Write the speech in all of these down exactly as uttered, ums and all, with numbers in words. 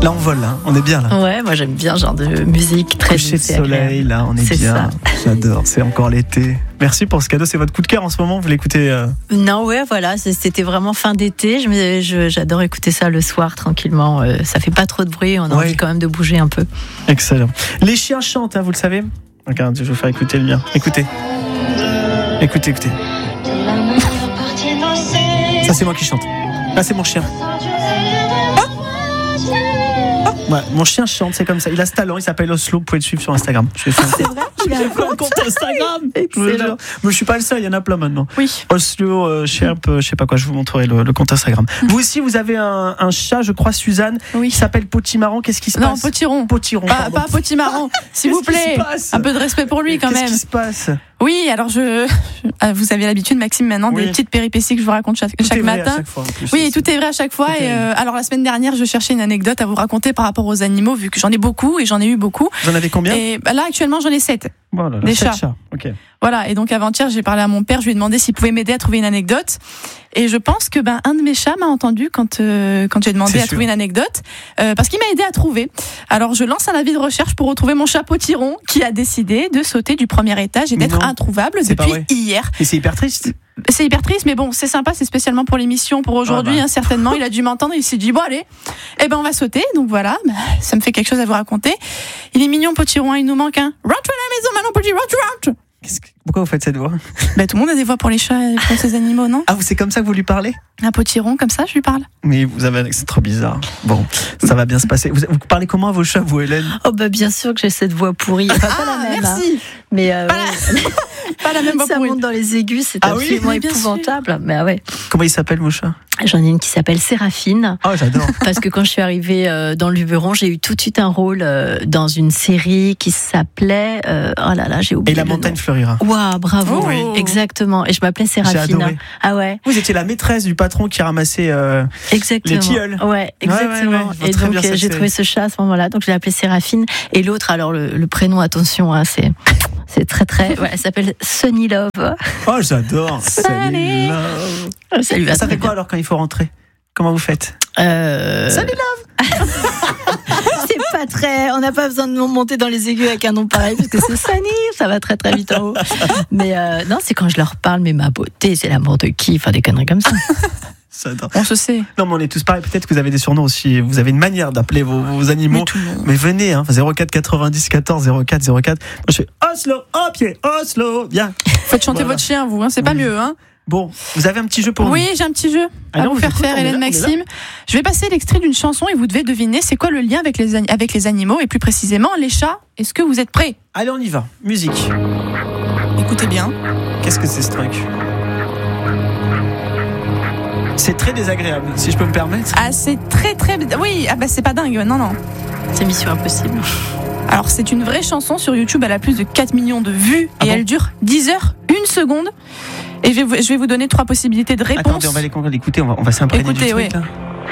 Là, on vole, hein. On est bien là. Ouais, moi j'aime bien ce genre de musique très Coucher de soleil, là, on est, c'est bien. Ça. J'adore, c'est encore l'été. Merci pour ce cadeau, c'est votre coup de cœur en ce moment, vous l'écoutez euh... Non, ouais, voilà, c'était vraiment fin d'été. Je, je, j'adore écouter ça le soir tranquillement. Euh, ça fait pas trop de bruit, on a ouais. envie quand même de bouger un peu. Excellent. Les chiens chantent, hein, vous le savez. Regarde, je vais vous faire écouter le mien. Écoutez. Écoutez, écoutez. Ça, c'est moi qui chante. Là, c'est mon chien. Ouais, mon chien chante, c'est comme ça. Il a ce talent, il s'appelle Oslo. Vous pouvez le suivre sur Instagram. Je vais faire c'est vrai, il a un compte Instagram. Excellent. Mais je suis pas le seul, il y en a plein maintenant. Oui. Oslo, euh, Sherp, euh, je sais pas quoi, je vous montrerai le, le compte Instagram. Mmh. Vous aussi, vous avez un, un chat, je crois, Suzanne, oui. qui s'appelle Potimarron. Qu'est-ce qui se non, passe? Non, Potiron. Potiron. Pas, pas Potimarron, s'il vous plaît. Un peu de respect pour lui quand Qu'est-ce même. Qu'est-ce qui se passe? Oui, alors je, vous avez l'habitude, Maxime, maintenant, oui. des petites péripéties que je vous raconte chaque, tout chaque est vrai matin. À chaque fois, en plus, oui, tout est vrai à chaque fois. Et euh, alors la semaine dernière, je cherchais une anecdote à vous raconter par rapport aux animaux, vu que j'en ai beaucoup et j'en ai eu beaucoup. Vous en avez combien? Et bah, là, actuellement, j'en ai sept. Oh là là, des sept chats. chats. Okay. Voilà. Et donc avant-hier, j'ai parlé à mon père. Je lui ai demandé s'il pouvait m'aider à trouver une anecdote. Et je pense que ben un de mes chats m'a entendu quand euh, quand j'ai demandé C'est à sûr. trouver une anecdote, euh, parce qu'il m'a aidé à trouver. Alors je lance un avis de recherche pour retrouver mon chat Potiron qui a décidé de sauter du premier étage et mais d'être non. introuvable c'est depuis hier. Et c'est hyper triste. C'est hyper triste, mais bon, c'est sympa, c'est spécialement pour l'émission, pour aujourd'hui, ah bah. hein, certainement. Il a dû m'entendre, il s'est dit, bon, allez, eh ben, on va sauter. Donc voilà, bah, ça me fait quelque chose à vous raconter. Il est mignon, Potiron, il nous manque un. Rentre à la maison, maintenant, petit, rentre, rentre. Que... Pourquoi vous faites cette voix? Bah, tout le monde a des voix pour les chats et pour ces animaux, non? Ah, c'est comme ça que vous lui parlez? Un Potiron, comme ça, je lui parle. Mais vous avez, c'est trop bizarre. Bon, ça va bien se passer. Vous, vous parlez comment à vos chats, vous, Hélène? Oh, bah, bien sûr que j'ai cette voix pourrie. Enfin, ah, pas la même. Merci. Hein. Mais, euh, pas, la... pas la même voix ça pourrie. monte dans les aigus, c'est ah absolument oui, épouvantable. Mais ah ouais. Comment il s'appelle, vos chats? J'en ai une qui s'appelle Séraphine. Oh, j'adore. Parce que quand je suis arrivée euh, dans le Luberon, j'ai eu tout de suite un rôle euh, dans une série qui s'appelait. Euh, oh là là, j'ai oublié. Et la montagne fleurira. Waouh, bravo. Oh, oui. Exactement. Et je m'appelais Séraphine. Ah ouais. Vous étiez la maîtresse du patron qui ramassait euh, exactement. les tilleuls. Ouais, exactement. Ouais, ouais, ouais. Et donc euh, j'ai trouvé ce chat à ce moment-là, donc je l'ai appelé Séraphine. Et l'autre, alors le, le prénom, attention, hein, c'est. C'est très très. Ouais, elle s'appelle Sunny Love. Oh, j'adore. Sunny Love. Ça lui va. Ça fait quoi alors quand il faut rentrer? Comment vous faites? euh... Sunny Love. C'est pas très. On n'a pas besoin de monter dans les aigus avec un nom pareil parce que c'est Sunny. Ça va très très vite en haut. Mais euh, non, c'est quand je leur parle. Mais ma beauté, c'est l'amour de qui? Enfin, des conneries comme ça. On se sait. Non, mais on est tous pareils. Peut-être que vous avez des surnoms aussi. Vous avez une manière d'appeler vos, vos animaux. Mais, mais venez, hein, zéro quatre quatre-vingt-dix quatorze zéro quatre zéro quatre. Moi, je fais Oslo, au pied, Oslo, bien. Faites chanter voilà. votre chien, vous, hein, c'est oui. pas mieux, hein. Bon, vous avez un petit jeu pour nous? Oui, j'ai un petit jeu à vous faire faire, Hélène Maxime. Je vais passer l'extrait d'une chanson et vous devez deviner c'est quoi le lien avec les, avec les animaux et plus précisément les chats. Est-ce que vous êtes prêts? Allez, on y va. Musique. Écoutez bien. Qu'est-ce que c'est ce truc? C'est très désagréable, si je peux me permettre. Ah, c'est très très... Oui, ah bah c'est pas dingue, non, non. C'est Mission Impossible. Alors, c'est une vraie chanson sur YouTube, elle a plus de quatre millions de vues ah et bon elle dure dix heures, une seconde. Et je vais, vous, je vais vous donner trois possibilités de réponse. Attendez, on va l'écouter, on va, on va s'imprégner Écoutez, du truc, oui. là.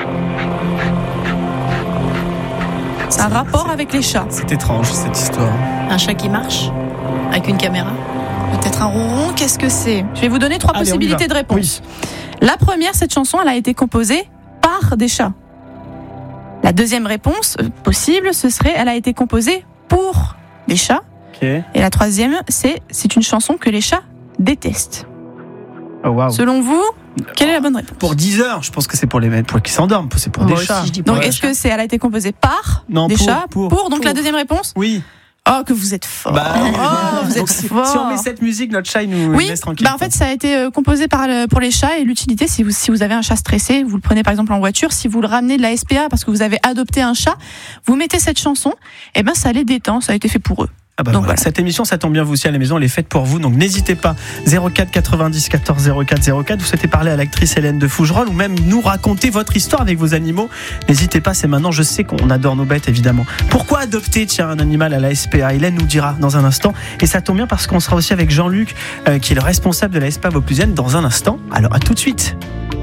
C'est un rapport c'est, avec les chats. C'est étrange, cette histoire. Un chat qui marche avec une caméra. Peut-être un ronron, qu'est-ce que c'est? Je vais vous donner trois Allez, possibilités de réponse. Oui. La première, cette chanson, elle a été composée par des chats. La deuxième réponse euh, possible, ce serait, elle a été composée pour les chats. Okay. Et la troisième, c'est, c'est une chanson que les chats détestent. Oh, wow. Selon vous, quelle est la bonne réponse? Pour dix heures, je pense que c'est pour les pour qu'ils s'endorment, c'est pour Moi des aussi, chats. je dis pour Donc, les est-ce chats. que c'est, elle a été composée par non, des pour, chats pour, pour, donc pour. la deuxième réponse? Oui. Oh, que vous êtes fort. Bah, oh, vous êtes donc, si, fort. si on met cette musique, notre chat il nous oui, laisse tranquille. Bah en fait, ça a été euh, composé par le, pour les chats et l'utilité, si vous, si vous avez un chat stressé, vous le prenez par exemple en voiture, si vous le ramenez de la S P A parce que vous avez adopté un chat, vous mettez cette chanson, et ben ça les détend, ça a été fait pour eux. Ah bah donc voilà. voilà. Cette émission, ça tombe bien, vous aussi à la maison, elle est faite pour vous, donc n'hésitez pas. zéro quatre quatre-vingt-dix quatorze zéro quatre zéro quatre, vous souhaitez parler à l'actrice Hélène de Fougerolles ou même nous raconter votre histoire avec vos animaux, n'hésitez pas, c'est maintenant. Je sais qu'on adore nos bêtes évidemment. Pourquoi adopter tiens, un animal à la S P A? Hélène nous dira dans un instant, et ça tombe bien parce qu'on sera aussi avec Jean-Luc euh, qui est le responsable de la S P A Vauclusienne dans un instant. Alors à tout de suite.